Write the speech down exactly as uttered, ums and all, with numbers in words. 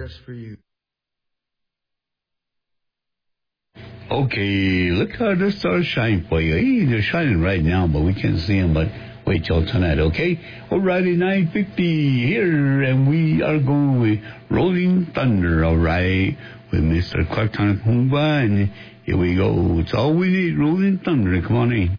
just for you. Okay, look how the stars shine for you. Hey, they're shining right now, but we can't see them, but wait till tonight, okay? Alrighty, nine fifty here, and we are going with Rolling Thunder, alright, with Mister Clark Tanahumba, and here we go. It's all we need, Rolling Thunder. Come on in.